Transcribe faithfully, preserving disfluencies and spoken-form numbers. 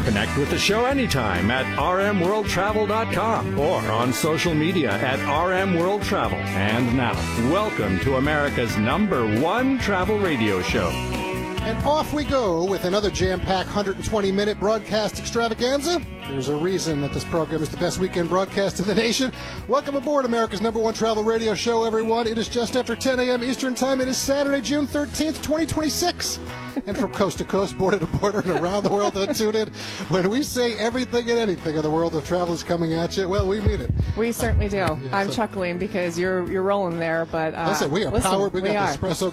Connect with the show anytime at r m world travel dot com or on social media at r m world travel. And now, welcome to America's number one travel radio show. And off we go with another jam-packed one hundred twenty minute broadcast extravaganza. There's a reason that this program is the best weekend broadcast in the nation. Welcome aboard America's number one travel radio show, everyone. It is just after ten a.m. Eastern Time. It is Saturday, June thirteenth, twenty twenty-six. And from coast to coast, border to border, and around the world to tune in. When we say everything and anything in the world of travel is coming at you, well, we mean it. We certainly do. Yeah, I'm so, chuckling because you're you're rolling there, but uh, listen, we are listen, powered. We, we got are. the espresso